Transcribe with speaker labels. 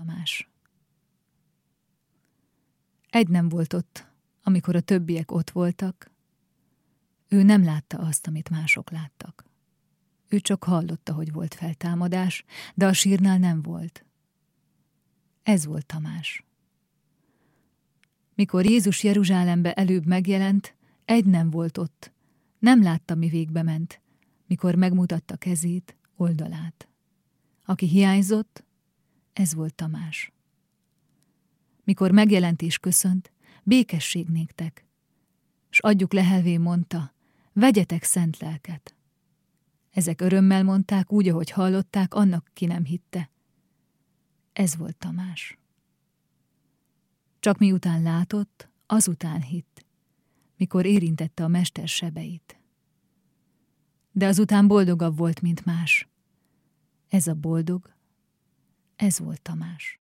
Speaker 1: Tamás. Egy nem volt ott, amikor a többiek ott voltak. Ő nem látta azt, amit mások láttak. Ő csak hallotta, hogy volt feltámadás, de a sírnál nem volt. Ez volt Tamás. Mikor Jézus Jeruzsálembe előbb megjelent, egy nem volt ott. Nem látta, mi végbe ment, mikor megmutatta kezét, oldalát. Aki hiányzott, ez volt Tamás. Mikor megjelent és köszönt, békesség néktek, s adjuk lehelvén mondta, vegyetek szent lelket. Ezek örömmel mondták, úgy, ahogy hallották, annak, ki nem hitte. Ez volt Tamás. Csak miután látott, azután hitt, mikor érintette a mester sebeit. De azután boldogabb volt, mint más. Ez a boldog, ez volt Tamás.